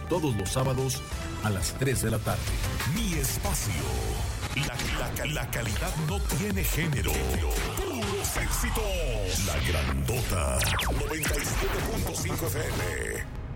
todos los sábados a las 3 de la tarde. Mi espacio. La calidad no tiene género. Puros éxitos. La Grandota. 97.5 FM.